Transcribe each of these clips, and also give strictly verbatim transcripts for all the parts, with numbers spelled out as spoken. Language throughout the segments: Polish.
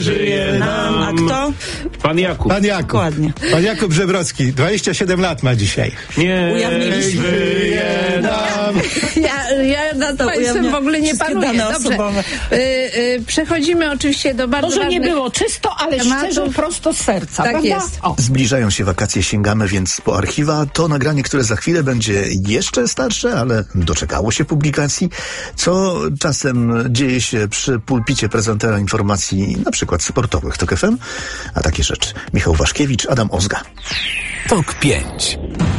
Żyje nam. A kto? Pan Jakub. Pan Jakub. Dokładnie. Pan Jakub Żebrowski, dwadzieścia siedem lat ma dzisiaj. Nie Ujawniliśmy. żyje nam. Ja, ja nad To państwem ujawnia w ogóle nie wszystkie panuję. dane Dobrze. osobowe. Y, y, przechodzimy oczywiście do bardzo Może nie ważnych było czysto, ale tematów. szczerze, prosto z serca, Tak prawda? jest. O. Zbliżają się wakacje, sięgamy więc po archiwa. To nagranie, które za chwilę będzie jeszcze starsze, ale doczekało się publikacji. Co czasem dzieje się przy pulpicie prezentera informacji, na przykład sportowych Tok F M, a takie rzeczy. Michał Waszkiewicz, Adam Ozga. Tok pięć.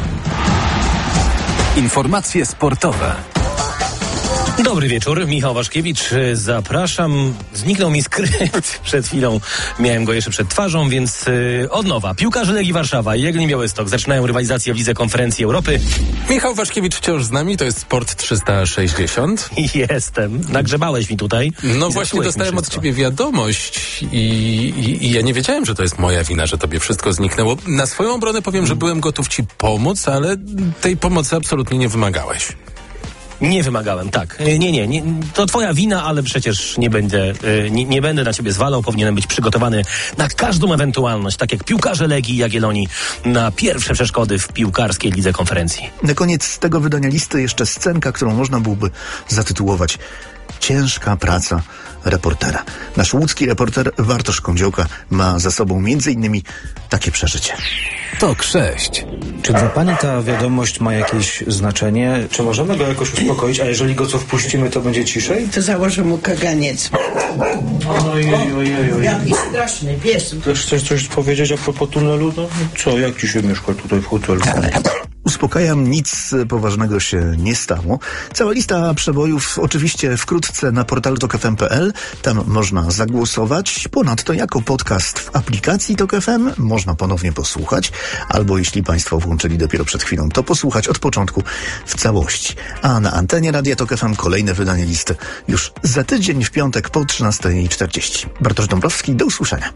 Informacje sportowe. Dobry wieczór, Michał Waszkiewicz, zapraszam. Zniknął mi skrypt przed chwilą, miałem go jeszcze przed twarzą, więc yy, od nowa. Piłkarze Legii Warszawa i Jagiellonii Białystok zaczynają rywalizację w Lidze Konferencji Europy. Michał Waszkiewicz wciąż z nami, to jest Sport trzysta sześćdziesiąt. I jestem. Nagrzebałeś mi tutaj. No właśnie dostałem od ciebie wiadomość i, i, i ja nie wiedziałem, że to jest moja wina, że tobie wszystko zniknęło. Na swoją obronę powiem, że byłem gotów ci pomóc, ale tej pomocy absolutnie nie wymagałeś. Nie wymagałem, tak. Nie, nie, nie. To twoja wina, ale przecież nie będę, nie, nie będę na ciebie zwalał. Powinienem być przygotowany na każdą ewentualność, tak jak piłkarze Legii i Jagiellonii na pierwsze przeszkody w piłkarskiej Lidze Konferencji. Na koniec tego wydania listy jeszcze scenka, którą można byłoby zatytułować Ciężka praca reportera. Nasz łódzki reporter Bartosz Kądziołka ma za sobą między innymi takie przeżycie. Tok sześć. Czy dla pani ta wiadomość ma jakieś znaczenie? Czy możemy go jakoś uspokoić, a jeżeli go co wpuścimy, to będzie ciszej? To założę mu kaganiec. Ojej, ojej, ojej. Jaki straszny pies. Też chcesz coś powiedzieć a propos tunelu? No co, jak ci się mieszka tutaj w hotelu? Uspokajam, nic poważnego się nie stało. Cała lista przebojów oczywiście wkrótce na portalu tok f m kropka p l. Tam można zagłosować. Ponadto jako podcast w aplikacji Tok F M można ponownie posłuchać. Albo jeśli państwo włączyli dopiero przed chwilą, to posłuchać od początku w całości. A na antenie Radia Tok F M kolejne wydanie listy już za tydzień w piątek po trzynasta czterdzieści. Bartosz Dąbrowski, do usłyszenia.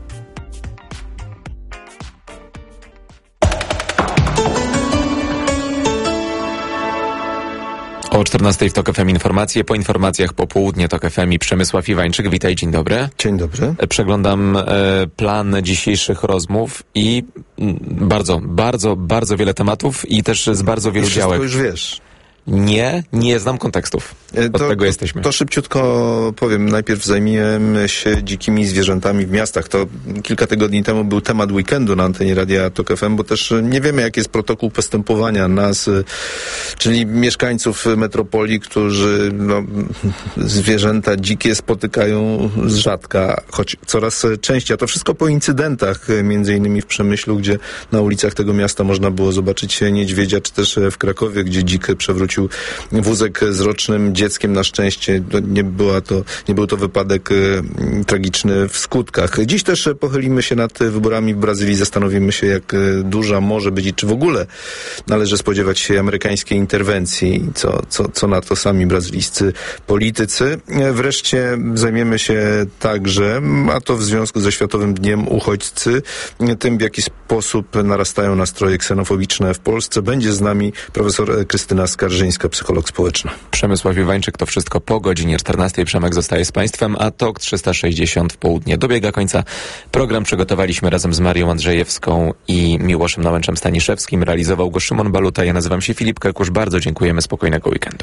O czternastej w Tok F M informacje, po informacjach popołudnie Tok F M i Przemysław Iwańczyk. Witaj, dzień dobry. Dzień dobry. Przeglądam e, plan dzisiejszych rozmów i m, bardzo, bardzo, bardzo wiele tematów i też z bardzo wielu I wszystko działek. już wiesz. Nie, nie znam kontekstów. Od to, tego jesteśmy. To szybciutko powiem. Najpierw zajmijmy się dzikimi zwierzętami w miastach. To kilka tygodni temu był temat weekendu na antenie Radia Tok F M, bo też nie wiemy, jaki jest protokół postępowania nas, czyli mieszkańców metropolii, którzy no, zwierzęta dzikie spotykają z rzadka, choć coraz częściej. A to wszystko po incydentach, między innymi w Przemyślu, gdzie na ulicach tego miasta można było zobaczyć niedźwiedzia, czy też w Krakowie, gdzie dzik przewrócił wózek z rocznym dzieckiem. Na szczęście nie była to, nie był to wypadek e, tragiczny w skutkach. Dziś też pochylimy się nad wyborami w Brazylii. Zastanowimy się, jak duża może być i czy w ogóle należy spodziewać się amerykańskiej interwencji. Co, co, co na to sami brazylijscy politycy. Wreszcie zajmiemy się także, a to w związku ze Światowym Dniem Uchodźcy, tym, w jaki sposób narastają nastroje ksenofobiczne w Polsce. Będzie z nami profesor Krystyna Skarżyńska, psycholog społeczny. Przemysław Iwańczyk, to wszystko po godzinie czternastej. Przemek zostaje z państwem, a Tok trzysta sześćdziesiąt w południe dobiega końca. Program przygotowaliśmy razem z Marią Andrzejewską i Miłoszem Nałęczem-Staniszewskim. Realizował go Szymon Baluta. Ja nazywam się Filip Kekusz. Bardzo dziękujemy. Spokojnego weekendu.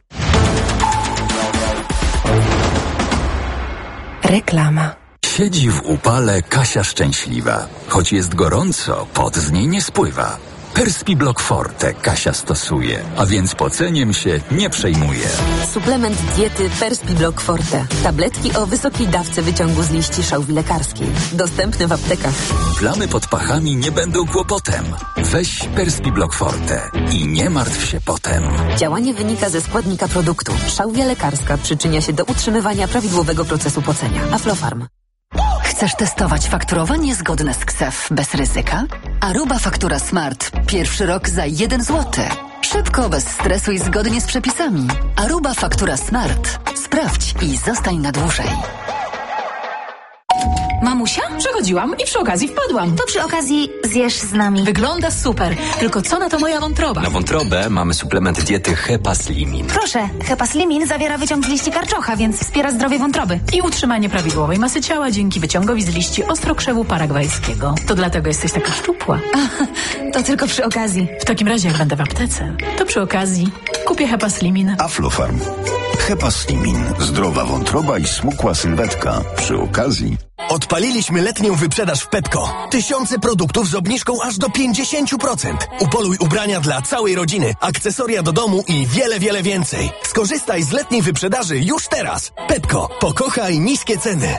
Reklama. Siedzi w upale Kasia szczęśliwa. Choć jest gorąco, pot z niej nie spływa. Perspiblock Forte Kasia stosuje, a więc poceniem się nie przejmuje. Suplement diety Perspiblock Forte. Tabletki o wysokiej dawce wyciągu z liści szałwi lekarskiej. Dostępne w aptekach. Plamy pod pachami nie będą kłopotem. Weź Perspiblock Forte i nie martw się potem. Działanie wynika ze składnika produktu. Szałwia lekarska przyczynia się do utrzymywania prawidłowego procesu pocenia. Aflofarm. Chcesz testować fakturowanie zgodne z K S E F bez ryzyka? Aruba Faktura Smart. Pierwszy rok za jeden złoty. Szybko, bez stresu i zgodnie z przepisami. Aruba Faktura Smart. Sprawdź i zostań na dłużej. Mamusia? Przechodziłam i przy okazji wpadłam. To przy okazji zjesz z nami. Wygląda super, tylko co na to moja wątroba? Na wątrobę mamy suplement diety Hepaslimin. Proszę, Hepaslimin zawiera wyciąg z liści karczocha, więc wspiera zdrowie wątroby. I utrzymanie prawidłowej masy ciała dzięki wyciągowi z liści ostrokrzewu paragwajskiego. To dlatego jesteś taka szczupła. A, to tylko przy okazji. W takim razie, jak będę w aptece, to przy okazji kupię Hepaslimin. Aflofarm. Hepaslimin. Zdrowa wątroba i smukła sylwetka. Przy okazji... Odpaliliśmy letnią wyprzedaż w Pepco. Tysiące produktów z obniżką aż do pięćdziesiąt procent. Upoluj ubrania dla całej rodziny, akcesoria do domu i wiele, wiele więcej. Skorzystaj z letniej wyprzedaży już teraz. Pepco. Pokochaj niskie ceny.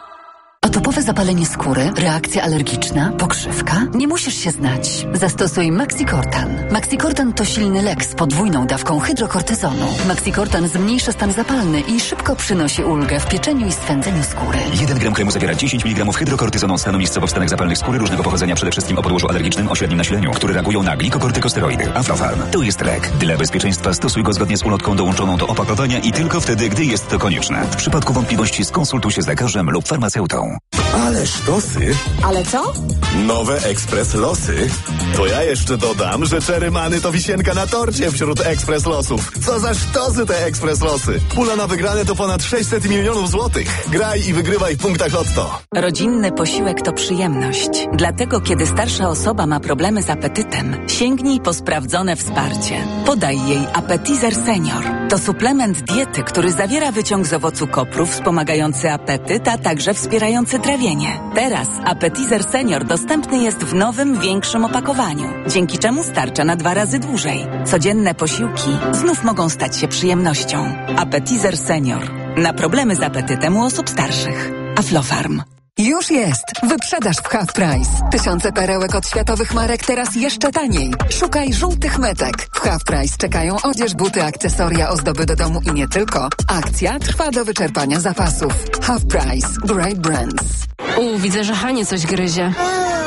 Atopowe zapalenie skóry, reakcja alergiczna, pokrzywka? Nie musisz się znać. Zastosuj Maxicortan. Maxicortan to silny lek z podwójną dawką hydrokortyzonu. Maxicortan zmniejsza stan zapalny i szybko przynosi ulgę w pieczeniu i swędzeniu skóry. jeden gram kremu zawiera dziesięć miligramów hydrokortyzonu stanu miejscowo-wstanek zapalnych skóry różnego pochodzenia, przede wszystkim o podłożu alergicznym o średnim nasileniu, które reagują na glikokortykosteroidy. Aflofarm. To jest lek. Dla bezpieczeństwa stosuj go zgodnie z ulotką dołączoną do opakowania i tylko wtedy, gdy jest to konieczne. W przypadku wątpliwości skonsultuj się z lekarzem lub farmaceutą. Ale sztosy. Ale co? Nowe Ekspres Losy. To ja jeszcze dodam, że Cherry Many to wisienka na torcie wśród Ekspres Losów. Co za sztosy te Ekspres Losy. Pula na wygrane to ponad sześćset milionów złotych. Graj i wygrywaj w punktach Lotto. Rodzinny posiłek to przyjemność. Dlatego, kiedy starsza osoba ma problemy z apetytem, sięgnij po sprawdzone wsparcie. Podaj jej Appetizer Senior. To suplement diety, który zawiera wyciąg z owocu kopru wspomagający apetyt, a także wspierający trawienie. Teraz Appetizer Senior dostępny jest w nowym, większym opakowaniu, dzięki czemu starcza na dwa razy dłużej. Codzienne posiłki znów mogą stać się przyjemnością. Appetizer Senior. Na problemy z apetytem u osób starszych. Aflofarm. Już jest! Wyprzedaż w Half Price. Tysiące perełek od światowych marek teraz jeszcze taniej. Szukaj żółtych metek. W Half Price czekają odzież, buty, akcesoria, ozdoby do domu i nie tylko. Akcja trwa do wyczerpania zapasów. Half Price. Great Brands. U, widzę, że Hanie coś gryzie.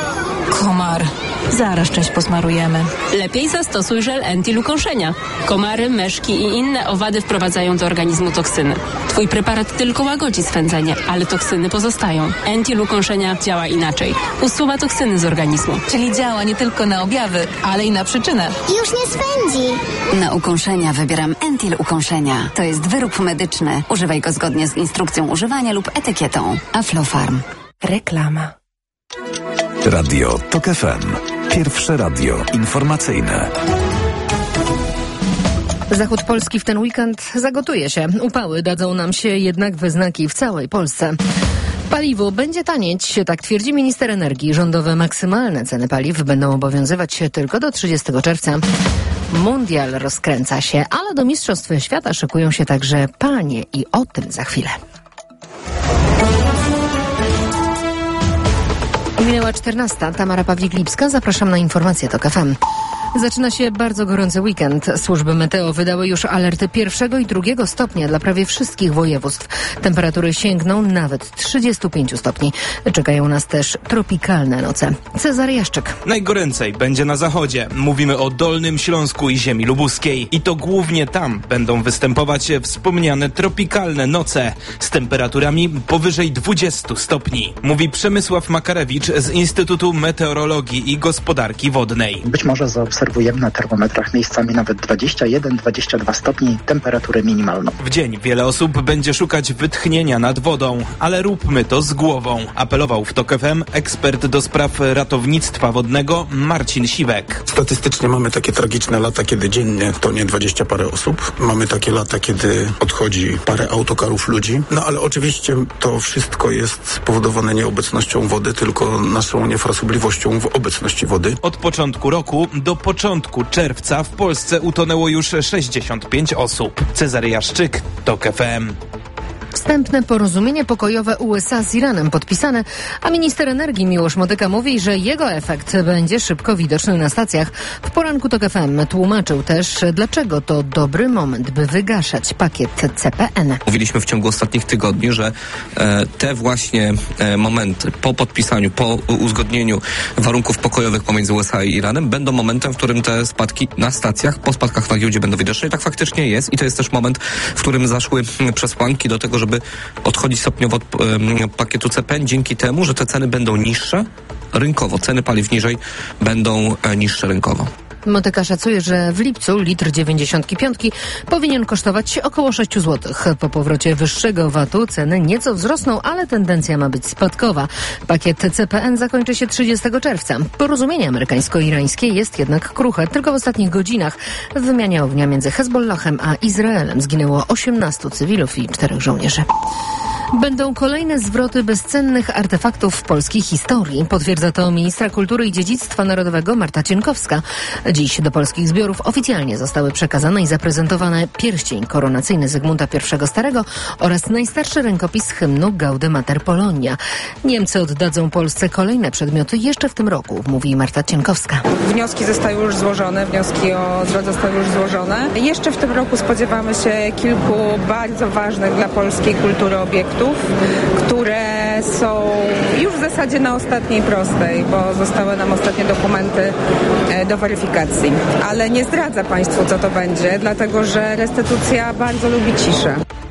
Komar. Zaraz część posmarujemy. Lepiej zastosuj żel Entil ukąszenia. Komary, myszki i inne owady wprowadzają do organizmu toksyny. Twój preparat tylko łagodzi swędzenie, ale toksyny pozostają. Entil ukąszenia działa inaczej. Usuwa toksyny z organizmu. Czyli działa nie tylko na objawy, ale i na przyczynę. Już nie swędzi. Na ukąszenia wybieram Entil ukąszenia. To jest wyrób medyczny. Używaj go zgodnie z instrukcją używania lub etykietą. Aflofarm. Reklama. Radio Tok F M. Pierwsze radio informacyjne. Zachód Polski w ten weekend zagotuje się. Upały dadzą nam się jednak we znaki w całej Polsce. Paliwo będzie tanieć, tak twierdzi minister energii. Rządowe maksymalne ceny paliw będą obowiązywać się tylko do trzydziestego czerwca. Mundial rozkręca się, ale do Mistrzostw Świata szykują się także panie i o tym za chwilę. Minęła czternasta. Tamara Pawlik-Lipska. Zapraszam na informacje Tok F M. Zaczyna się bardzo gorący weekend. Służby meteo wydały już alerty pierwszego i drugiego stopnia dla prawie wszystkich województw. Temperatury sięgną nawet trzydziestu pięciu stopni. Czekają nas też tropikalne noce. Cezary Jaszczyk. Najgoręcej będzie na zachodzie. Mówimy o Dolnym Śląsku i ziemi lubuskiej. I to głównie tam będą występować wspomniane tropikalne noce z temperaturami powyżej dwudziestu stopni. Mówi Przemysław Makarewicz z Instytutu Meteorologii i Gospodarki Wodnej. Być może zaobserwujemy na termometrach miejscami nawet dwadzieścia jeden do dwudziestu dwóch stopni temperaturę minimalną. W dzień wiele osób będzie szukać wytchnienia nad wodą, ale róbmy to z głową. Apelował w Tok F M ekspert do spraw ratownictwa wodnego Marcin Siwek. Statystycznie mamy takie tragiczne lata, kiedy dziennie tonie dwadzieścia parę osób. Mamy takie lata, kiedy odchodzi parę autokarów ludzi. No ale oczywiście to wszystko jest spowodowane nieobecnością wody, tylko naszą niefrasobliwością w obecności wody. Od początku roku do początku czerwca w Polsce utonęło już sześćdziesiąt pięć osób. Cezary Jaszczyk, Tok F M. Wstępne porozumienie pokojowe U S A z Iranem podpisane, a minister energii Miłosz Motyka mówi, że jego efekt będzie szybko widoczny na stacjach. W poranku Tok F M tłumaczył też, dlaczego to dobry moment, by wygaszać pakiet C P N. Mówiliśmy w ciągu ostatnich tygodni, że e, te właśnie e, momenty po podpisaniu, po uzgodnieniu warunków pokojowych pomiędzy U S A i Iranem będą momentem, w którym te spadki na stacjach, po spadkach na giełdzie będą widoczne i tak faktycznie jest i to jest też moment, w którym zaszły przesłanki do tego, żeby żeby odchodzić stopniowo od pakietu C P N dzięki temu, że te ceny będą niższe rynkowo. Ceny paliw niżej będą niższe rynkowo. Motyka szacuje, że w lipcu litr dziewięćdziesiąt pięć powinien kosztować około sześć złotych. Po powrocie wyższego V A T-u ceny nieco wzrosną, ale tendencja ma być spadkowa. Pakiet C P N zakończy się trzydziestego czerwca. Porozumienie amerykańsko-irańskie jest jednak kruche. Tylko w ostatnich godzinach w wymianie ognia między Hezbollahem a Izraelem zginęło osiemnastu cywilów i czterech żołnierzy. Będą kolejne zwroty bezcennych artefaktów w polskiej historii. Potwierdza to ministra kultury i dziedzictwa narodowego Marta Cienkowska. Dziś do polskich zbiorów oficjalnie zostały przekazane i zaprezentowane pierścień koronacyjny Zygmunta I Starego oraz najstarszy rękopis hymnu Gaude Mater Polonia. Niemcy oddadzą Polsce kolejne przedmioty jeszcze w tym roku, mówi Marta Cienkowska. Wnioski zostały już złożone, wnioski o zwrot zostały już złożone. Jeszcze w tym roku spodziewamy się kilku bardzo ważnych dla polskiej kultury obiektów, które są już w zasadzie na ostatniej prostej, bo zostały nam ostatnie dokumenty do weryfikacji. Ale nie zdradzę Państwu, co to będzie, dlatego że restytucja bardzo lubi ciszę.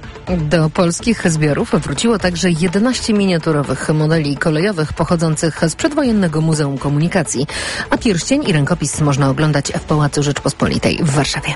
Do polskich zbiorów wróciło także jedenaście miniaturowych modeli kolejowych pochodzących z przedwojennego Muzeum Komunikacji, a pierścień i rękopis można oglądać w Pałacu Rzeczpospolitej w Warszawie.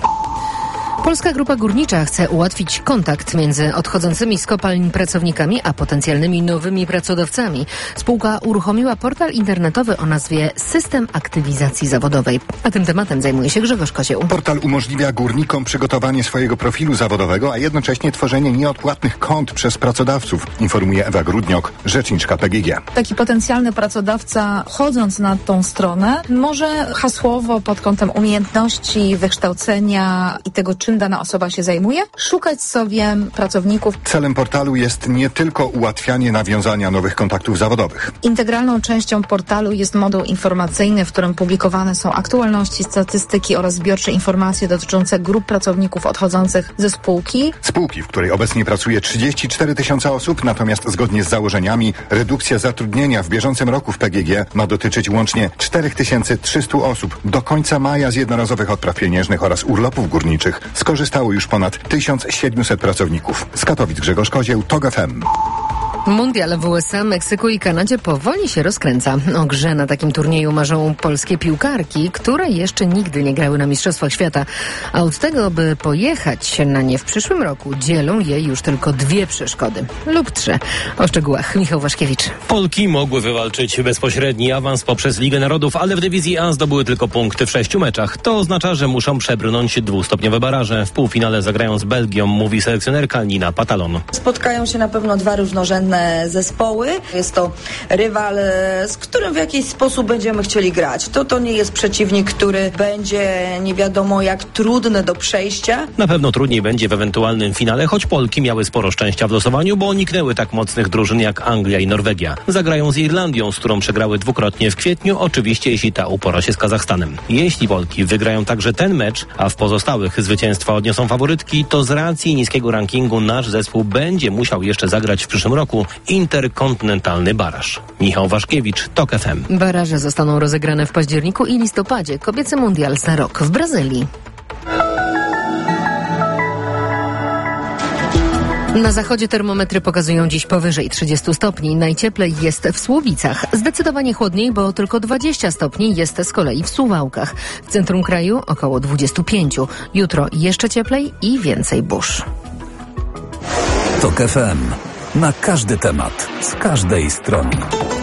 Polska Grupa Górnicza chce ułatwić kontakt między odchodzącymi z kopalń pracownikami a potencjalnymi nowymi pracodawcami. Spółka uruchomiła portal internetowy o nazwie System Aktywizacji Zawodowej. A tym tematem zajmuje się Grzegorz Kozieł. Portal umożliwia górnikom przygotowanie swojego profilu zawodowego, a jednocześnie tworzenie nieodpłatnych kont przez pracodawców, informuje Ewa Grudniok, rzeczniczka P G G. Taki potencjalny pracodawca, wchodząc na tą stronę, może hasłowo pod kątem umiejętności, wykształcenia i tego, czym dana osoba się zajmuje, szukać sobie pracowników. Celem portalu jest nie tylko ułatwianie nawiązania nowych kontaktów zawodowych. Integralną częścią portalu jest moduł informacyjny, w którym publikowane są aktualności, statystyki oraz zbiorcze informacje dotyczące grup pracowników odchodzących ze spółki. Spółki, w której obecnie pracuje trzydzieści cztery tysiące osób, natomiast zgodnie z założeniami redukcja zatrudnienia w bieżącym roku w P G G ma dotyczyć łącznie cztery tysiące trzysta osób. Do końca maja z jednorazowych odpraw pieniężnych oraz urlopów górniczych skorzystało już ponad tysiąc siedemset pracowników. Z Katowic Grzegorz Kozieł, T O G F M. Mundial w U S A, Meksyku i Kanadzie powoli się rozkręca. O grze na takim turnieju marzą polskie piłkarki, które jeszcze nigdy nie grały na Mistrzostwach Świata. A od tego, by pojechać na nie w przyszłym roku, dzielą je już tylko dwie przeszkody. Lub trzy. O szczegółach Michał Waszkiewicz. Polki mogły wywalczyć bezpośredni awans poprzez Ligę Narodów, ale w dywizji A zdobyły tylko punkty w sześciu meczach. To oznacza, że muszą przebrnąć dwustopniowe baraże. W półfinale zagrają z Belgią, mówi selekcjonerka Nina Patalon. Spotkają się na pewno dwa różnorzędne zespoły. Jest to rywal, z którym w jakiś sposób będziemy chcieli grać. To to nie jest przeciwnik, który będzie nie wiadomo jak trudny do przejścia. Na pewno trudniej będzie w ewentualnym finale, choć Polki miały sporo szczęścia w losowaniu, bo uniknęły tak mocnych drużyn jak Anglia i Norwegia. Zagrają z Irlandią, z którą przegrały dwukrotnie w kwietniu, oczywiście jeśli ta upora się z Kazachstanem. Jeśli Polki wygrają także ten mecz, a w pozostałych zwycięstwa odniosą faworytki, to z racji niskiego rankingu nasz zespół będzie musiał jeszcze zagrać w przyszłym roku interkontynentalny baraż. Michał Waszkiewicz, T O K F M. Baraże zostaną rozegrane w październiku i listopadzie. Kobiecy mundial za rok w Brazylii. Na zachodzie termometry pokazują dziś powyżej trzydziestu stopni. Najcieplej jest w Słubicach. Zdecydowanie chłodniej, bo tylko dwadzieścia stopni jest z kolei w Suwałkach. W centrum kraju około dwadzieścia pięć. Jutro jeszcze cieplej i więcej burz. T O K F M. Na każdy temat, z każdej strony.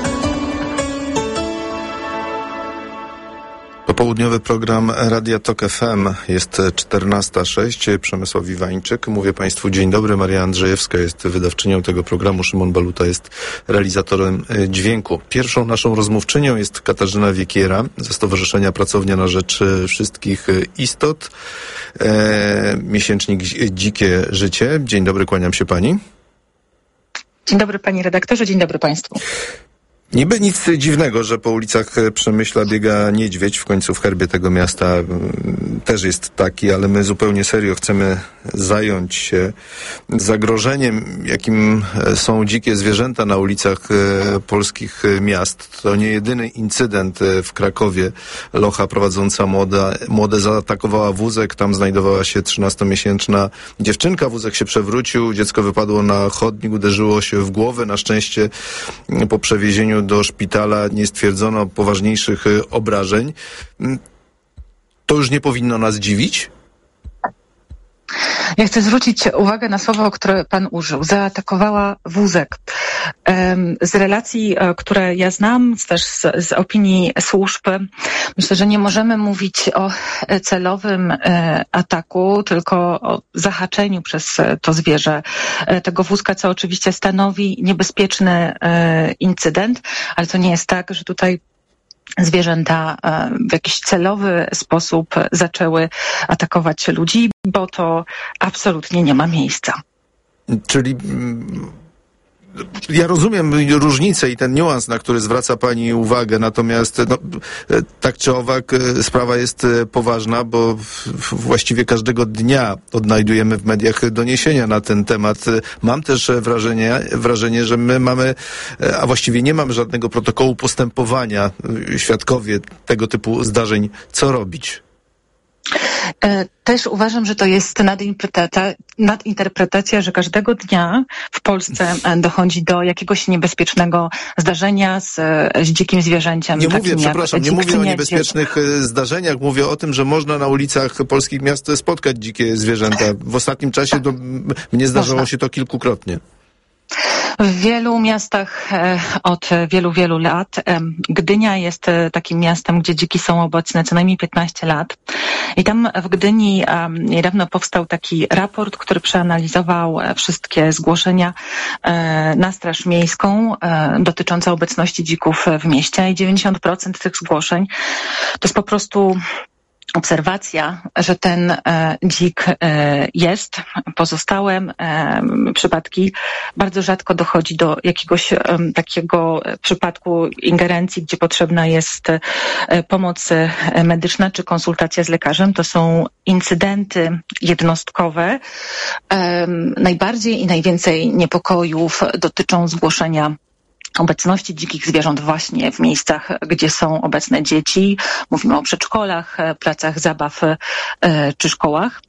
Popołudniowy program Radia T O K F M. Jest czternasta sześć. Przemysław Iwańczyk. Mówię Państwu dzień dobry. Maria Andrzejewska jest wydawczynią tego programu. Szymon Baluta jest realizatorem dźwięku. Pierwszą naszą rozmówczynią jest Katarzyna Wiekiera ze Stowarzyszenia Pracownia na Rzecz Wszystkich Istot. E, miesięcznik Dzikie Życie. Dzień dobry, kłaniam się Pani. Dzień dobry Panie redaktorze, dzień dobry Państwu. Niby nic dziwnego, że po ulicach Przemyśla biega niedźwiedź, w końcu w herbie tego miasta też jest taki, ale my zupełnie serio chcemy zająć się zagrożeniem, jakim są dzikie zwierzęta na ulicach polskich miast. To nie jedyny incydent w Krakowie. Locha prowadząca młoda, młode zaatakowała wózek, tam znajdowała się trzynastomiesięczna dziewczynka, wózek się przewrócił, dziecko wypadło na chodnik, uderzyło się w głowę. Na szczęście po przewiezieniu do szpitala nie stwierdzono poważniejszych obrażeń. To już nie powinno nas dziwić? Ja chcę zwrócić uwagę na słowo, które pan użył. Zaatakowała wózek. Z relacji, które ja znam, też z, z opinii służb, myślę, że nie możemy mówić o celowym ataku, tylko o zahaczeniu przez to zwierzę tego wózka, co oczywiście stanowi niebezpieczny incydent, ale to nie jest tak, że tutaj zwierzęta w jakiś celowy sposób zaczęły atakować ludzi, bo to absolutnie nie ma miejsca. Czyli ja rozumiem różnicę i ten niuans, na który zwraca pani uwagę, natomiast no, tak czy owak sprawa jest poważna, bo właściwie każdego dnia odnajdujemy w mediach doniesienia na ten temat. Mam też wrażenie, wrażenie, że my mamy, a właściwie nie mamy żadnego protokołu postępowania. Świadkowie tego typu zdarzeń, co robić? Też uważam, że to jest nadinterpretacja, nadinterpretacja, że każdego dnia w Polsce dochodzi do jakiegoś niebezpiecznego zdarzenia z, z dzikim zwierzęciem. Nie mówię, przepraszam, nie mówię o niebezpiecznych zdarzeniach, mówię o tym, że można na ulicach polskich miast spotkać dzikie zwierzęta. W ostatnim czasie do, mnie zdarzało można. się to kilkukrotnie. W wielu miastach od wielu, wielu lat. Gdynia jest takim miastem, gdzie dziki są obecne co najmniej piętnaście lat. I tam w Gdyni niedawno powstał taki raport, który przeanalizował wszystkie zgłoszenia na Straż Miejską dotyczące obecności dzików w mieście i dziewięćdziesiąt procent tych zgłoszeń to jest po prostu obserwacja, że ten e, dzik e, jest. Pozostałe e, przypadki bardzo rzadko dochodzi do jakiegoś e, takiego przypadku ingerencji, gdzie potrzebna jest e, pomoc e, medyczna czy konsultacja z lekarzem. To są incydenty jednostkowe. E, najbardziej i najwięcej niepokojów dotyczą zgłoszenia obecności dzikich zwierząt właśnie w miejscach, gdzie są obecne dzieci. Mówimy o przedszkolach, placach zabaw czy szkołach.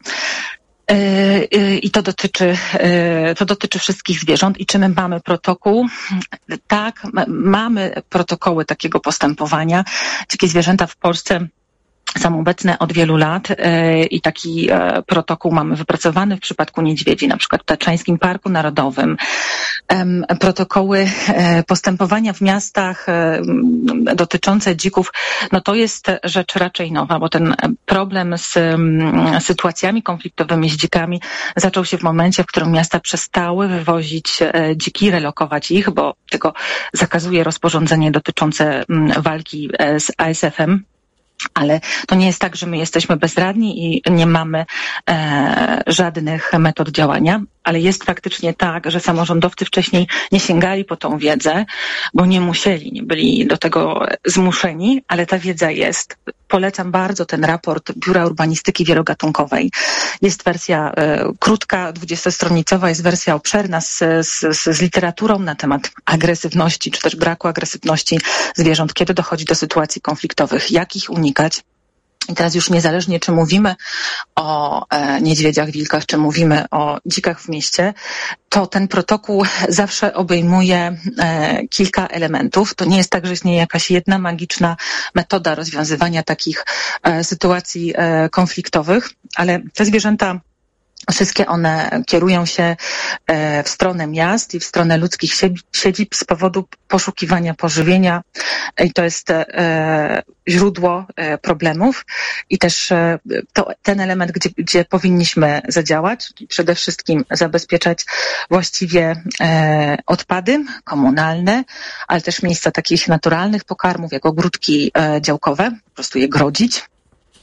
I to dotyczy, to dotyczy wszystkich zwierząt. I czy my mamy protokół? Tak, mamy protokoły takiego postępowania. Dzikie zwierzęta w Polsce są obecne od wielu lat i taki protokół mamy wypracowany w przypadku niedźwiedzi, na przykład w Tatrzańskim Parku Narodowym. Protokoły postępowania w miastach dotyczące dzików, no to jest rzecz raczej nowa, bo ten problem z sytuacjami konfliktowymi z dzikami zaczął się w momencie, w którym miasta przestały wywozić dziki, relokować ich, bo tego zakazuje rozporządzenie dotyczące walki z A S F-em. Ale to nie jest tak, że my jesteśmy bezradni i nie mamy e, żadnych metod działania, ale jest faktycznie tak, że samorządowcy wcześniej nie sięgali po tą wiedzę, bo nie musieli, nie byli do tego zmuszeni, ale ta wiedza jest. Polecam bardzo ten raport Biura Urbanistyki Wielogatunkowej. Jest wersja e, krótka, dwudziestostronicowa, jest wersja obszerna z, z, z literaturą na temat agresywności, czy też braku agresywności zwierząt, kiedy dochodzi do sytuacji konfliktowych, jak ich unikać. I teraz już niezależnie, czy mówimy o e, niedźwiedziach, wilkach, czy mówimy o dzikach w mieście, to ten protokół zawsze obejmuje e, kilka elementów. To nie jest tak, że istnieje jakaś jedna magiczna metoda rozwiązywania takich e, sytuacji e, konfliktowych, ale te zwierzęta wszystkie one kierują się w stronę miast i w stronę ludzkich siedzib z powodu poszukiwania pożywienia i to jest źródło problemów i też to, ten element, gdzie, gdzie powinniśmy zadziałać, przede wszystkim zabezpieczać właściwie odpady komunalne, ale też miejsca takich naturalnych pokarmów, jak ogródki działkowe, po prostu je grodzić.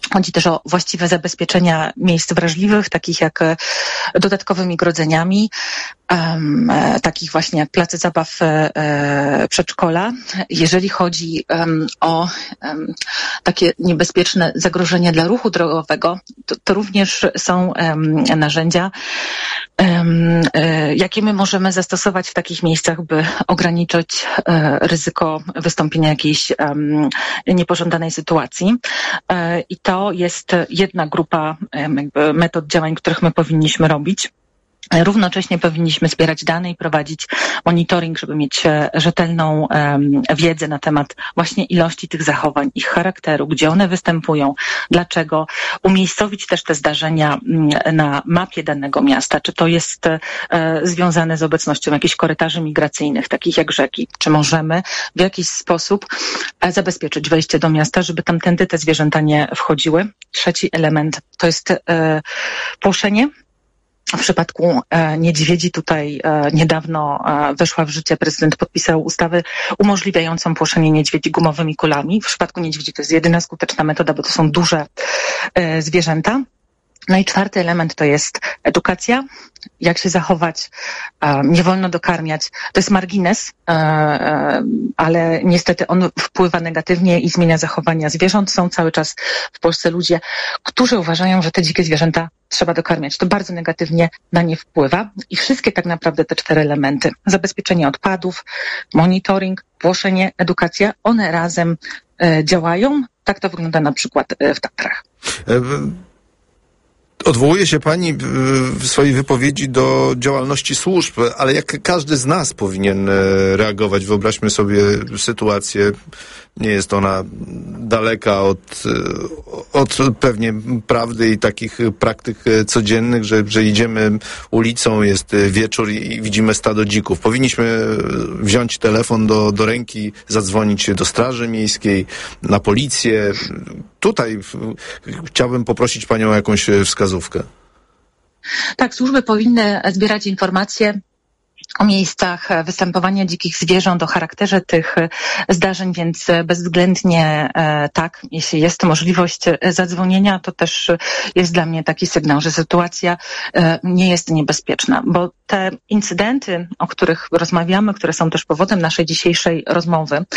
Chodzi też o właściwe zabezpieczenia miejsc wrażliwych, takich jak dodatkowymi grodzeniami, um, takich właśnie jak place zabaw, e, przedszkola. Jeżeli chodzi um, o um, takie niebezpieczne zagrożenia dla ruchu drogowego, to, to również są um, narzędzia, um, e, jakie my możemy zastosować w takich miejscach, by ograniczyć e, ryzyko wystąpienia jakiejś um, niepożądanej sytuacji. E, I to To jest jedna grupa jakby metod działań, których my powinniśmy robić. Równocześnie powinniśmy zbierać dane i prowadzić monitoring, żeby mieć rzetelną um, wiedzę na temat właśnie ilości tych zachowań, ich charakteru, gdzie one występują, dlaczego, umiejscowić też te zdarzenia na mapie danego miasta, czy to jest e, związane z obecnością jakichś korytarzy migracyjnych, takich jak rzeki, czy możemy w jakiś sposób e, zabezpieczyć wejście do miasta, żeby tamtędy te zwierzęta nie wchodziły. Trzeci element to jest e, płoszenie. W przypadku e, niedźwiedzi tutaj e, niedawno e, weszła w życie, prezydent podpisał ustawę umożliwiającą płoszenie niedźwiedzi gumowymi kulami. W przypadku niedźwiedzi to jest jedyna skuteczna metoda, bo to są duże e, zwierzęta. No i czwarty element to jest edukacja, jak się zachować, e, nie wolno dokarmiać. To jest margines, e, e, ale niestety on wpływa negatywnie i zmienia zachowania zwierząt. Są cały czas w Polsce ludzie, którzy uważają, że te dzikie zwierzęta trzeba dokarmiać. To bardzo negatywnie na nie wpływa. I wszystkie tak naprawdę te cztery elementy, zabezpieczenie odpadów, monitoring, płoszenie, edukacja, one razem e, działają. Tak to wygląda na przykład e, w Tatrach. Odwołuje się pani w swojej wypowiedzi do działalności służb, ale jak każdy z nas powinien reagować? Wyobraźmy sobie sytuację, nie jest ona daleka od, od pewnie prawdy i takich praktyk codziennych, że, że idziemy ulicą, jest wieczór i widzimy stado dzików. Powinniśmy wziąć telefon do, do ręki, zadzwonić do Straży Miejskiej, na policję. Tutaj chciałbym poprosić panią o jakąś wskazówkę. Tak, służby powinny zbierać informacje o miejscach występowania dzikich zwierząt, o charakterze tych zdarzeń, więc bezwzględnie tak, jeśli jest możliwość zadzwonienia, to też jest dla mnie taki sygnał, że sytuacja nie jest niebezpieczna, bo te incydenty, o których rozmawiamy, które są też powodem naszej dzisiejszej rozmowy,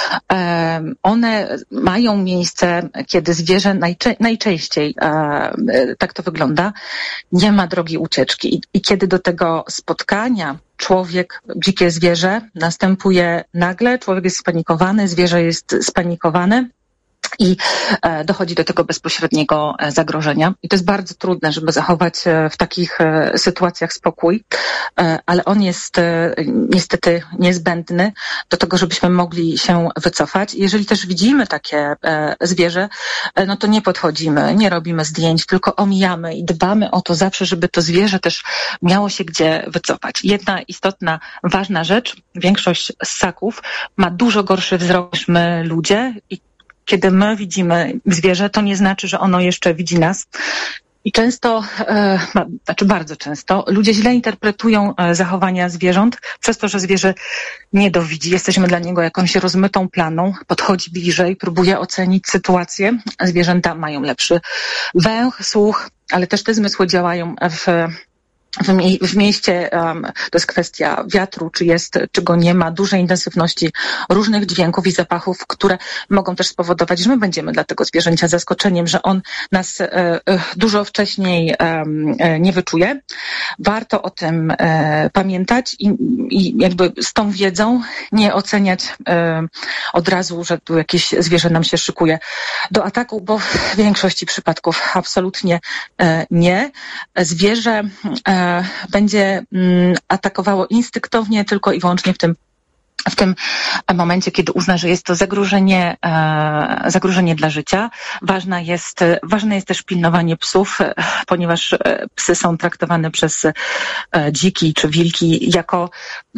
one mają miejsce, kiedy zwierzę najczę- najczęściej, tak to wygląda, nie ma drogi ucieczki i, i kiedy do tego spotkania człowiek, dzikie zwierzę następuje nagle, człowiek jest spanikowany, zwierzę jest spanikowane i e, dochodzi do tego bezpośredniego e, zagrożenia. I to jest bardzo trudne, żeby zachować e, w takich e, sytuacjach spokój, e, ale on jest e, niestety niezbędny do tego, żebyśmy mogli się wycofać. Jeżeli też widzimy takie e, zwierzę, e, no to nie podchodzimy, nie robimy zdjęć, tylko omijamy i dbamy o to zawsze, żeby to zwierzę też miało się gdzie wycofać. Jedna istotna, ważna rzecz, większość ssaków ma dużo gorszy wzrok niż my ludzie i kiedy my widzimy zwierzę, to nie znaczy, że ono jeszcze widzi nas. I często, e, znaczy bardzo często, ludzie źle interpretują e, zachowania zwierząt przez to, że zwierzę nie dowidzi. Jesteśmy dla niego jakąś rozmytą planą, podchodzi bliżej, próbuje ocenić sytuację. Zwierzęta mają lepszy węch, słuch, ale też te zmysły działają w W, mie- w mieście um, to jest kwestia wiatru, czy jest, czy go nie ma, dużej intensywności różnych dźwięków i zapachów, które mogą też spowodować, że my będziemy dla tego zwierzęcia zaskoczeniem, że on nas e, e, dużo wcześniej e, nie wyczuje. Warto o tym e, pamiętać i, i jakby z tą wiedzą nie oceniać e, od razu, że tu jakieś zwierzę nam się szykuje do ataku, bo w większości przypadków absolutnie e, nie. Zwierzę e, będzie atakowało instynktownie tylko i wyłącznie w tym w tym momencie, kiedy uzna, że jest to zagrożenie, e, zagrożenie dla życia. Ważna jest, ważne jest też pilnowanie psów, ponieważ psy są traktowane przez e, dziki czy wilki jako,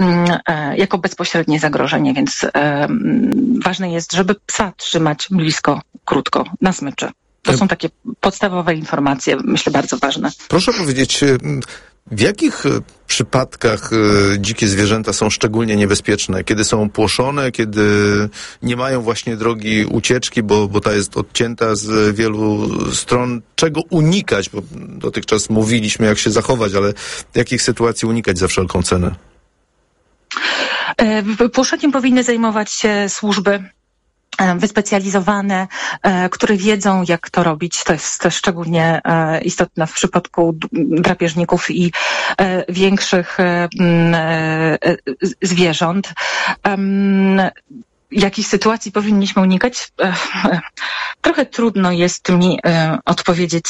e, jako bezpośrednie zagrożenie, więc e, ważne jest, żeby psa trzymać blisko, krótko, na smyczy. To są takie podstawowe informacje, myślę, bardzo ważne. Proszę powiedzieć, w jakich przypadkach dzikie zwierzęta są szczególnie niebezpieczne? Kiedy są płoszone, kiedy nie mają właśnie drogi ucieczki, bo, bo ta jest odcięta z wielu stron. Czego unikać? Bo dotychczas mówiliśmy, jak się zachować, ale jakich sytuacji unikać za wszelką cenę? Płoszeniem powinny zajmować się służby wyspecjalizowane, które wiedzą, jak to robić. To jest szczególnie istotne w przypadku drapieżników i większych zwierząt. Jakich sytuacji powinniśmy unikać? Trochę trudno jest mi odpowiedzieć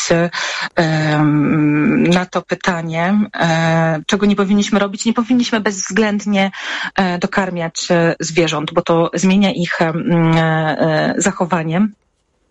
na to pytanie, czego nie powinniśmy robić. Nie powinniśmy bezwzględnie dokarmiać zwierząt, bo to zmienia ich zachowanie.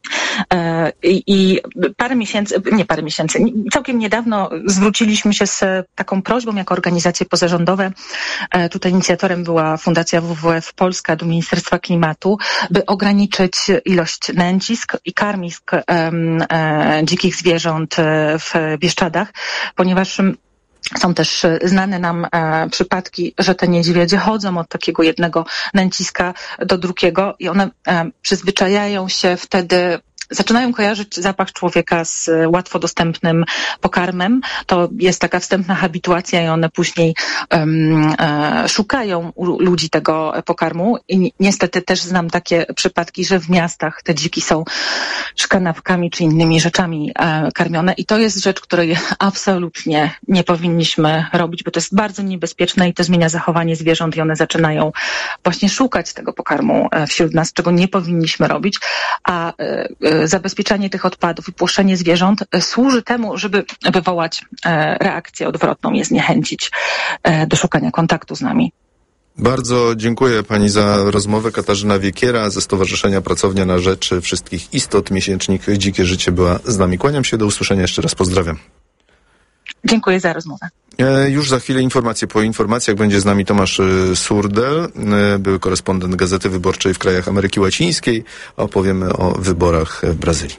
I parę miesięcy, nie parę miesięcy, całkiem niedawno zwróciliśmy się z taką prośbą jako organizacje pozarządowe. Tutaj inicjatorem była Fundacja W W F Polska do Ministerstwa Klimatu, by ograniczyć ilość nęcisk i karmisk um, e, dzikich zwierząt w Bieszczadach, ponieważ są też znane nam e, przypadki, że te niedźwiedzie chodzą od takiego jednego nęciska do drugiego i one e, przyzwyczajają się wtedy, zaczynają kojarzyć zapach człowieka z łatwo dostępnym pokarmem. To jest taka wstępna habituacja i one później um, e, szukają u ludzi tego pokarmu. I niestety też znam takie przypadki, że w miastach te dziki są szkanawkami czy innymi rzeczami e, karmione. I to jest rzecz, której absolutnie nie powinniśmy robić, bo to jest bardzo niebezpieczne i to zmienia zachowanie zwierząt i one zaczynają właśnie szukać tego pokarmu wśród nas, czego nie powinniśmy robić. A e, zabezpieczanie tych odpadów i płoszenie zwierząt służy temu, żeby wywołać reakcję odwrotną, je zniechęcić do szukania kontaktu z nami. Bardzo dziękuję pani za rozmowę. Katarzyna Wiekiera ze Stowarzyszenia Pracownia na Rzecz Wszystkich Istot, miesięcznik Dzikie Życie była z nami. Kłaniam się, do usłyszenia, jeszcze raz pozdrawiam. Dziękuję za rozmowę. E, już za chwilę informacje. Po informacjach będzie z nami Tomasz Surdel, e, były korespondent Gazety Wyborczej w krajach Ameryki Łacińskiej. Opowiemy o wyborach w Brazylii.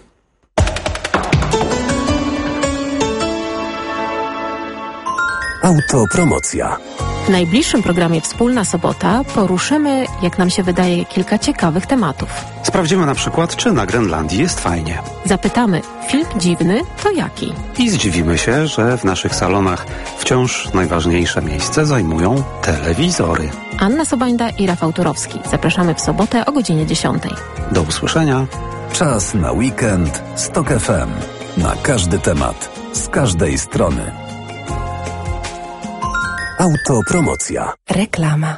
Autopromocja. W najbliższym programie Wspólna Sobota poruszymy, jak nam się wydaje, kilka ciekawych tematów. Sprawdzimy na przykład, czy na Grenlandii jest fajnie. Zapytamy, film dziwny to jaki? I zdziwimy się, że w naszych salonach wciąż najważniejsze miejsce zajmują telewizory. Anna Sobańda i Rafał Turowski. Zapraszamy w sobotę o godzinie dziesiątej. Do usłyszenia. Czas na weekend z Tok F M. Na każdy temat, z każdej strony. Autopromocja. Reklama.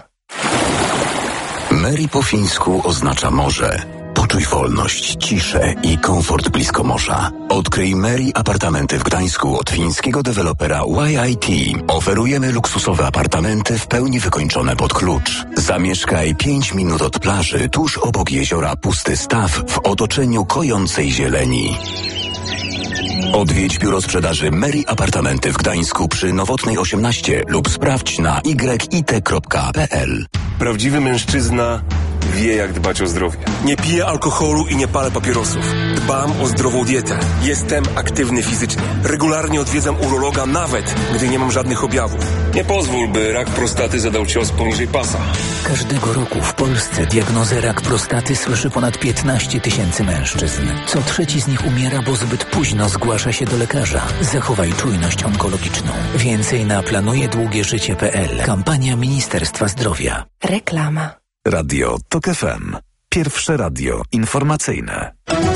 Mary po fińsku oznacza morze. Poczuj wolność, ciszę i komfort blisko morza. Odkryj Mary apartamenty w Gdańsku od fińskiego dewelopera Y I T. Oferujemy luksusowe apartamenty w pełni wykończone pod klucz. Zamieszkaj pięć minut od plaży, tuż obok jeziora Pusty Staw, w otoczeniu kojącej zieleni. Odwiedź biuro sprzedaży Mary Apartamenty w Gdańsku przy Nowotnej osiemnaście lub sprawdź na y i t kropka p l. Prawdziwy mężczyzna wie, jak dbać o zdrowie. Nie piję alkoholu i nie palę papierosów. Dbam o zdrową dietę. Jestem aktywny fizycznie. Regularnie odwiedzam urologa, nawet gdy nie mam żadnych objawów. Nie pozwól, by rak prostaty zadał cios poniżej pasa. Każdego roku w Polsce diagnozę rak prostaty słyszy ponad piętnaście tysięcy mężczyzn. Co trzeci z nich umiera, bo zbyt późno zgłasza się do lekarza. Zachowaj czujność onkologiczną. Więcej na planuje długie życie kropka p l. Kampania Ministerstwa Zdrowia. Reklama. Radio Tok F M. Pierwsze radio informacyjne.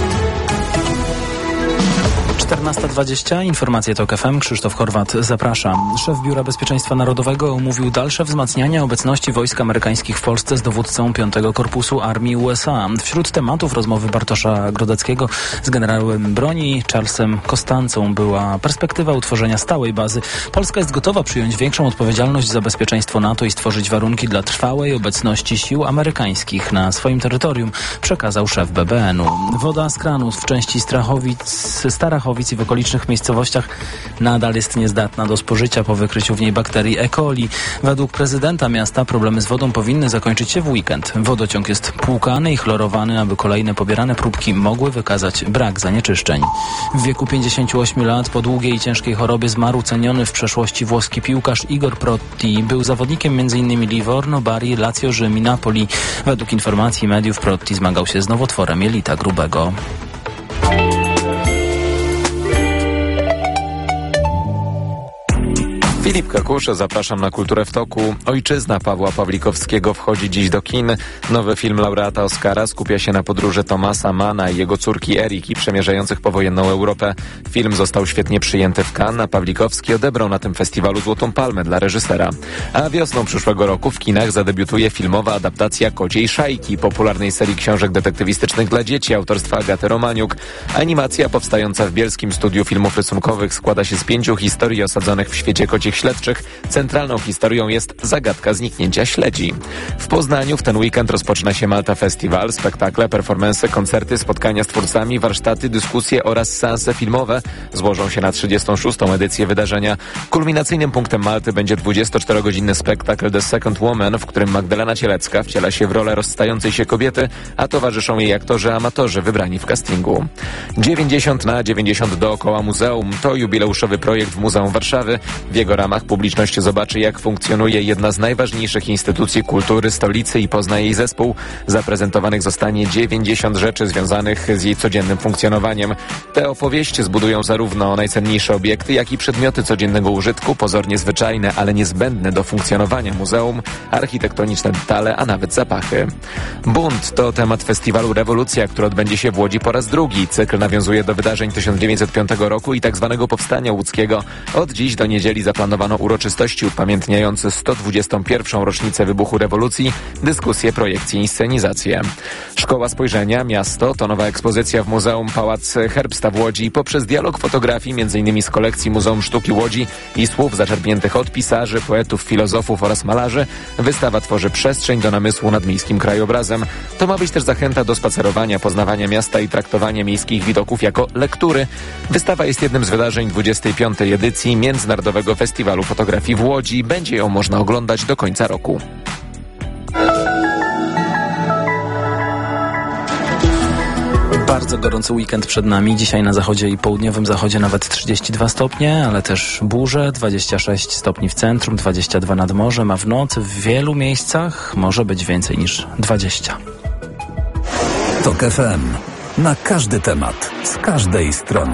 czternasta dwadzieścia, informacje Tok F M, Krzysztof Horwat, zapraszam. Szef Biura Bezpieczeństwa Narodowego omówił dalsze wzmacnianie obecności wojsk amerykańskich w Polsce z dowódcą piątego Korpusu Armii U S A. Wśród tematów rozmowy Bartosza Grodeckiego z generałem broni Charlesem Costancą była perspektywa utworzenia stałej bazy. Polska jest gotowa przyjąć większą odpowiedzialność za bezpieczeństwo NATO i stworzyć warunki dla trwałej obecności sił amerykańskich na swoim terytorium, przekazał szef B B N u. Woda z kranu w części Strachowic, Starachowic Wyszowic i w okolicznych miejscowościach nadal jest niezdatna do spożycia po wykryciu w niej bakterii E. coli. Według prezydenta miasta problemy z wodą powinny zakończyć się w weekend. Wodociąg jest płukany i chlorowany, aby kolejne pobierane próbki mogły wykazać brak zanieczyszczeń. W wieku pięćdziesięciu ośmiu lat po długiej i ciężkiej chorobie zmarł ceniony w przeszłości włoski piłkarz Igor Protti. Był zawodnikiem m in Livorno, Bari, Lazio, Rzym i Napoli. Według informacji mediów Protti zmagał się z nowotworem jelita grubego. Filip Kakusz, zapraszam na Kulturę w toku. Ojczyzna Pawła Pawlikowskiego wchodzi dziś do kin. Nowy film laureata Oscara skupia się na podróży Thomasa Manna i jego córki Eriki przemierzających powojenną Europę. Film został świetnie przyjęty w Cannes, a Pawlikowski odebrał na tym festiwalu Złotą Palmę dla reżysera. A wiosną przyszłego roku w kinach zadebiutuje filmowa adaptacja Kociej Szajki, popularnej serii książek detektywistycznych dla dzieci autorstwa Agaty Romaniuk. Animacja powstająca w Bielskim Studiu Filmów Rysunkowych składa się z pięciu historii osadzonych w świecie kocich śledczych. Centralną historią jest zagadka zniknięcia śledzi. W Poznaniu w ten weekend rozpoczyna się Malta Festival. Spektakle, performanse, koncerty, spotkania z twórcami, warsztaty, dyskusje oraz seanse filmowe złożą się na trzydziestą szóstą edycję wydarzenia. Kulminacyjnym punktem Malty będzie dwudziestoczterogodzinny spektakl The Second Woman, w którym Magdalena Cielecka wciela się w rolę rozstającej się kobiety, a towarzyszą jej aktorzy amatorzy wybrani w castingu. dziewięćdziesiąt na dziewięćdziesiąt dookoła muzeum to jubileuszowy projekt w Muzeum Warszawy. W jego ramach publiczność zobaczy, jak funkcjonuje jedna z najważniejszych instytucji kultury stolicy i pozna jej zespół. Zaprezentowanych zostanie dziewięćdziesiąt rzeczy związanych z jej codziennym funkcjonowaniem. Te opowieści zbudują zarówno najcenniejsze obiekty, jak i przedmioty codziennego użytku, pozornie zwyczajne, ale niezbędne do funkcjonowania muzeum, architektoniczne detale, a nawet zapachy. Bunt to temat festiwalu Rewolucja, który odbędzie się w Łodzi po raz drugi. Cykl nawiązuje do wydarzeń tysiąc dziewięćset piątego roku i tak zwanego Powstania Łódzkiego. Od dziś do niedzieli zaplanowano uroczystości upamiętniające sto dwudziestą pierwszą rocznicę wybuchu rewolucji, dyskusje, projekcje i scenizacje. Szkoła Spojrzenia, Miasto to nowa ekspozycja w Muzeum Pałac Herbsta w Łodzi. Poprzez dialog fotografii, m.in. z kolekcji Muzeum Sztuki Łodzi i słów zaczerpniętych od pisarzy, poetów, filozofów oraz malarzy, wystawa tworzy przestrzeń do namysłu nad miejskim krajobrazem. To ma być też zachęta do spacerowania, poznawania miasta i traktowania miejskich widoków jako lektury. Wystawa jest jednym z wydarzeń dwudziestej piątej edycji Międzynarodowego Festiwalu Fotografii w Łodzi. Będzie ją można oglądać do końca roku. Bardzo gorący weekend przed nami. Dzisiaj na zachodzie i południowym zachodzie nawet trzydzieści dwa stopnie, ale też burze, dwadzieścia sześć stopni w centrum, dwadzieścia dwa nad morzem, a w nocy w wielu miejscach może być więcej niż dwadzieścia. Tok F M. Na każdy temat, z każdej strony.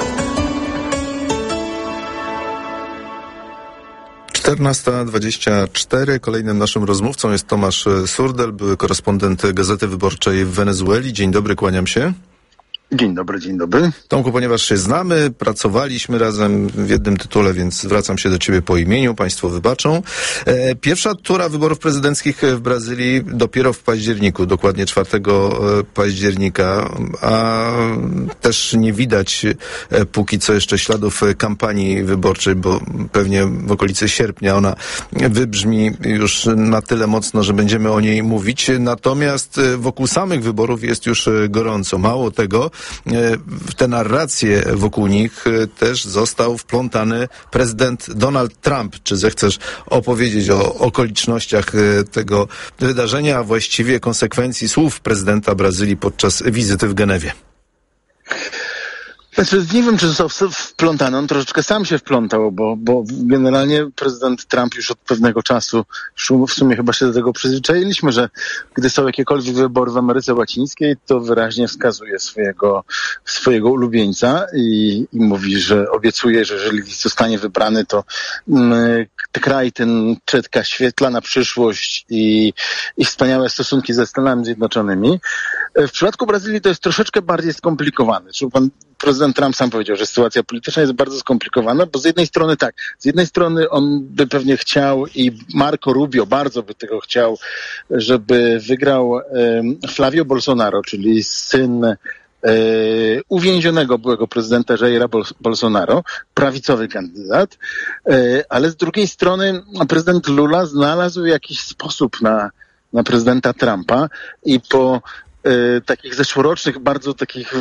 czternasta dwadzieścia cztery. Kolejnym naszym rozmówcą jest Tomasz Surdel, były korespondent Gazety Wyborczej w Wenezueli. Dzień dobry, kłaniam się. Dzień dobry, dzień dobry. Tomku, ponieważ się znamy, pracowaliśmy razem w jednym tytule, więc zwracam się do ciebie po imieniu, państwo wybaczą. E, pierwsza tura wyborów prezydenckich w Brazylii dopiero w październiku, dokładnie czwartego października, a też nie widać e, póki co jeszcze śladów kampanii wyborczej, bo pewnie w okolicy sierpnia ona wybrzmi już na tyle mocno, że będziemy o niej mówić. Natomiast wokół samych wyborów jest już gorąco. Mało tego, w te narracje wokół nich też został wplątany prezydent Donald Trump. Czy zechcesz opowiedzieć o okolicznościach tego wydarzenia, a właściwie konsekwencji słów prezydenta Brazylii podczas wizyty w Genewie? Znaczy, nie wiem, czy został wplątany. On troszeczkę sam się wplątał, bo, bo generalnie prezydent Trump już od pewnego czasu, w sumie chyba się do tego przyzwyczailiśmy, że gdy są jakiekolwiek wybory w Ameryce Łacińskiej, to wyraźnie wskazuje swojego, swojego ulubieńca i, i mówi, że obiecuje, że jeżeli zostanie wybrany, to mm, kraj ten czeka świetla na przyszłość i, i wspaniałe stosunki ze Stanami Zjednoczonymi. W przypadku Brazylii to jest troszeczkę bardziej skomplikowane. Czyli pan prezydent Trump sam powiedział, że sytuacja polityczna jest bardzo skomplikowana, bo z jednej strony tak, z jednej strony on by pewnie chciał i Marco Rubio bardzo by tego chciał, żeby wygrał um, Flavio Bolsonaro, czyli syn E, uwięzionego byłego prezydenta Jaira Bol- Bolsonaro, prawicowy kandydat, e, ale z drugiej strony prezydent Lula znalazł jakiś sposób na, na prezydenta Trumpa i po e, takich zeszłorocznych, bardzo takich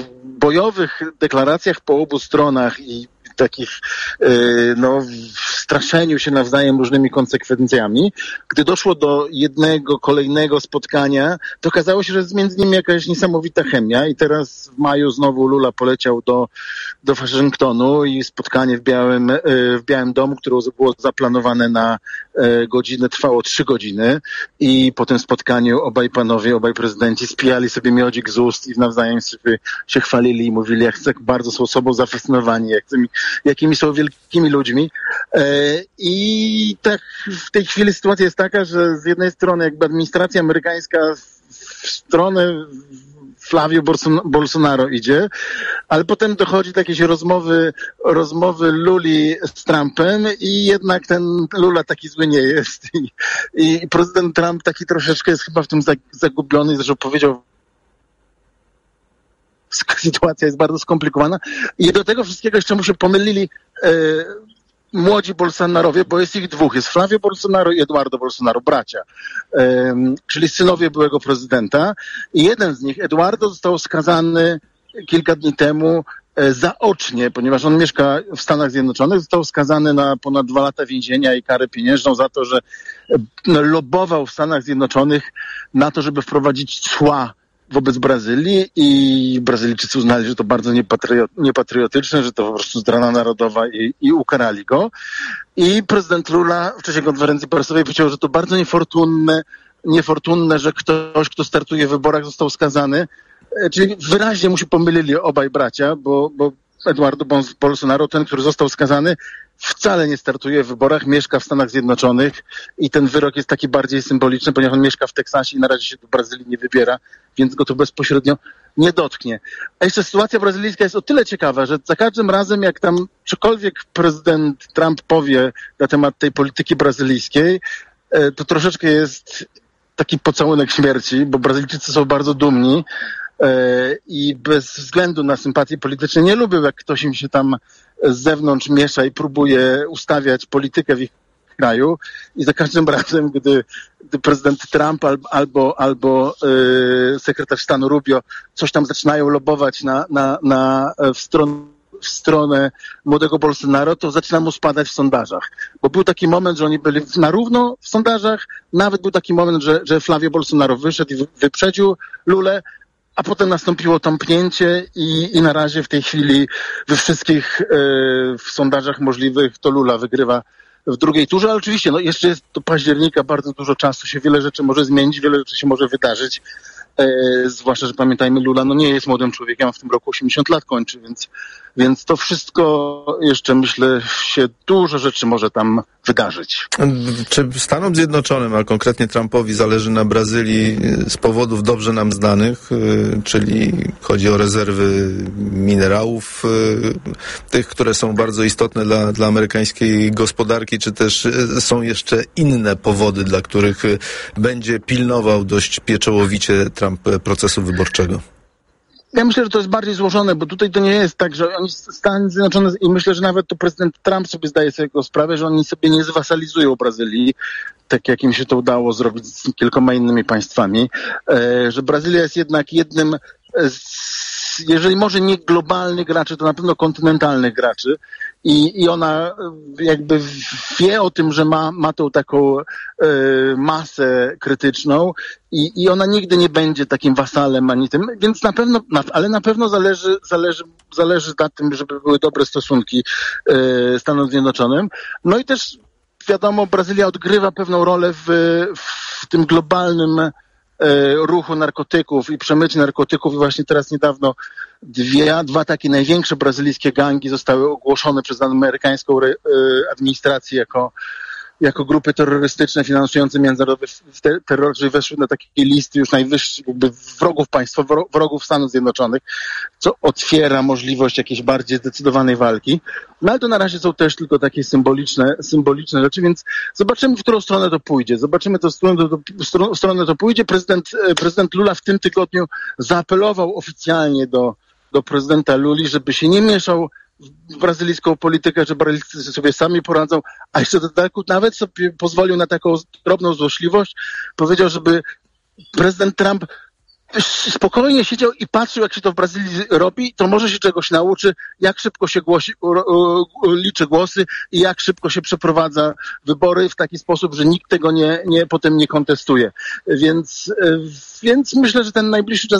bojowych deklaracjach po obu stronach i takich no, straszeniu się nawzajem różnymi konsekwencjami. Gdy doszło do jednego, kolejnego spotkania, to okazało się, że jest między nimi jakaś niesamowita chemia i teraz w maju znowu Lula poleciał do, do Waszyngtonu i spotkanie w Białym, w Białym Domu, które było zaplanowane na godzinę, trwało trzy godziny i po tym spotkaniu obaj panowie, obaj prezydenci spijali sobie miodzik z ust i nawzajem sobie się chwalili i mówili, jak bardzo są sobą zafascynowani, jak tymi, jakimi są wielkimi ludźmi. I tak w tej chwili sytuacja jest taka, że z jednej strony jakby administracja amerykańska w stronę Flavio Bolsonaro idzie, ale potem dochodzi do jakiejś rozmowy, rozmowy Luli z Trumpem i jednak ten Lula taki zły nie jest. I, i prezydent Trump taki troszeczkę jest chyba w tym zagubiony, zresztą powiedział, sytuacja jest bardzo skomplikowana i do tego wszystkiego jeszcze mu się pomylili e, młodzi Bolsonarowie, bo jest ich dwóch. Jest Flavio Bolsonaro i Eduardo Bolsonaro, bracia, e, czyli synowie byłego prezydenta. I jeden z nich, Eduardo, został skazany kilka dni temu e, zaocznie, ponieważ on mieszka w Stanach Zjednoczonych, został skazany na ponad dwa lata więzienia i karę pieniężną za to, że e, lobował w Stanach Zjednoczonych na to, żeby wprowadzić cła wobec Brazylii i Brazylijczycy uznali, że to bardzo niepatriotyczne, że to po prostu zdrada narodowa i, i ukarali go. I prezydent Lula w czasie konferencji prasowej powiedział, że to bardzo niefortunne, niefortunne, że ktoś, kto startuje w wyborach, został skazany. Czyli wyraźnie mu się pomylili obaj bracia, bo, bo Eduardo Bolsonaro, ten, który został skazany, wcale nie startuje w wyborach, mieszka w Stanach Zjednoczonych i ten wyrok jest taki bardziej symboliczny, ponieważ on mieszka w Teksasie i na razie się do Brazylii nie wybiera, więc go to bezpośrednio nie dotknie. A jeszcze sytuacja brazylijska jest o tyle ciekawa, że za każdym razem, jak tam cokolwiek prezydent Trump powie na temat tej polityki brazylijskiej, to troszeczkę jest taki pocałunek śmierci, bo Brazylijczycy są bardzo dumni i bez względu na sympatie polityczne nie lubią, jak ktoś im się tam z zewnątrz miesza i próbuje ustawiać politykę w ich kraju i za każdym razem, gdy, gdy prezydent Trump albo, albo, albo yy, sekretarz stanu Rubio coś tam zaczynają lobować na, na, na, w, stron, w stronę młodego Bolsonaro, to zaczyna mu spadać w sondażach. Bo był taki moment, że oni byli na równo w sondażach, nawet był taki moment, że, że Flavio Bolsonaro wyszedł i wyprzedził Lulę, a potem nastąpiło tąpnięcie i, i na razie w tej chwili we wszystkich e, w sondażach możliwych to Lula wygrywa w drugiej turze, ale oczywiście no jeszcze jest do października bardzo dużo czasu, się wiele rzeczy może zmienić, wiele rzeczy się może wydarzyć, e, zwłaszcza, że pamiętajmy, Lula no nie jest młodym człowiekiem, a w tym roku osiemdziesiąt lat kończy, więc, więc to wszystko jeszcze, myślę, się dużo rzeczy może tam wydarzyć. Czy Stanom Zjednoczonym, a konkretnie Trumpowi, zależy na Brazylii z powodów dobrze nam znanych, czyli chodzi o rezerwy minerałów, tych, które są bardzo istotne dla, dla amerykańskiej gospodarki, czy też są jeszcze inne powody, dla których będzie pilnował dość pieczołowicie Trump procesu wyborczego? Ja myślę, że to jest bardziej złożone, bo tutaj to nie jest tak, że oni Stany Zjednoczone i myślę, że nawet to prezydent Trump sobie zdaje sobie tego sprawę, że oni sobie nie zwasalizują Brazylii, tak jak im się to udało zrobić z kilkoma innymi państwami, że Brazylia jest jednak jednym z, jeżeli może nie globalnych graczy, to na pewno kontynentalnych graczy. I, i ona jakby wie o tym, że ma, ma tą taką e, masę krytyczną i, i ona nigdy nie będzie takim wasalem ani tym, więc na pewno, na, ale na pewno zależy, zależy, zależy na tym, żeby były dobre stosunki e, Stanom Zjednoczonym. No i też wiadomo, Brazylia odgrywa pewną rolę w, w tym globalnym ruchu narkotyków i przemycie narkotyków i właśnie teraz niedawno dwie, dwa takie największe brazylijskie gangi zostały ogłoszone przez amerykańską administrację jako, jako grupy terrorystyczne finansujące międzynarodowy terror, czyli weszły na takie listy już najwyższych jakby wrogów państwa, wrogów Stanów Zjednoczonych, co otwiera możliwość jakiejś bardziej zdecydowanej walki. No ale to na razie są też tylko takie symboliczne, symboliczne rzeczy, więc zobaczymy, w którą stronę to pójdzie. Zobaczymy, w którą stronę to pójdzie. Prezydent, prezydent Lula w tym tygodniu zaapelował oficjalnie do, do prezydenta Luli, żeby się nie mieszał w brazylijską politykę, że Brazylijczycy sobie sami poradzą, a jeszcze do dodatku nawet sobie pozwolił na taką drobną złośliwość. Powiedział, żeby prezydent Trump spokojnie siedział i patrzył, jak się to w Brazylii robi, to może się czegoś nauczy, jak szybko się głosi, liczy głosy i jak szybko się przeprowadza wybory w taki sposób, że nikt tego nie, nie potem nie kontestuje. Więc, więc myślę, że ten najbliższy czas